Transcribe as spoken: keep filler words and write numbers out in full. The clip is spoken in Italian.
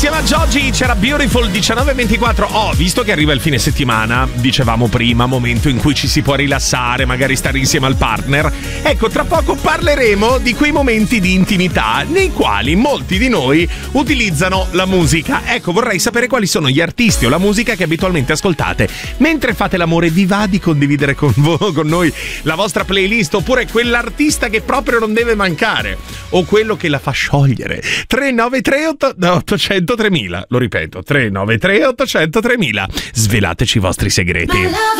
Insieme a Giogi c'era Beautiful diciannove e ventiquattro. Oh, visto che arriva il fine settimana, dicevamo prima, momento in cui ci si può rilassare, magari stare insieme al partner. Ecco, tra poco parleremo di quei momenti di intimità nei quali molti di noi utilizzano la musica. Ecco, vorrei sapere quali sono gli artisti o la musica che abitualmente ascoltate mentre fate l'amore. Vi va di condividere con voi, con noi, la vostra playlist, oppure quell'artista che proprio non deve mancare, o quello che la fa sciogliere? tre nove tre ottocento tremila, lo ripeto, tre nove tre ottocento tremila. Svelateci i vostri segreti.